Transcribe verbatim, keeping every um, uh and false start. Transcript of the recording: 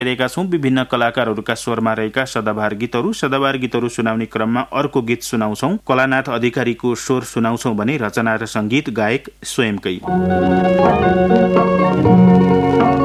रहेका छौं। विभिन्न कलाकारहरूका स्वरमा रहेका सदाबहार गीतहरू सदाबहार गीतहरू सुनाउने क्रममा अर्को गीत सुनाउँछौं। कलानाथ अधिकारीको स्वर सुनाउँछौं भने रचना र संगीत गायक स्वयंकै।